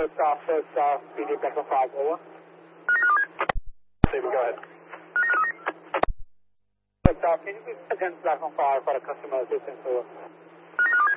Liftoff, PD Platform 5, over. Stephen, go ahead. Liftoff, can you please attend Platform 5 for a customer assistance, over?